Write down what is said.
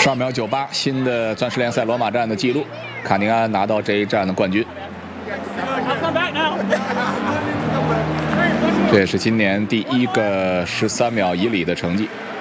秒98，新的钻石联赛罗马站的记录，卡宁安拿到这一站的冠军。这也是今年第一个13秒以里的成绩。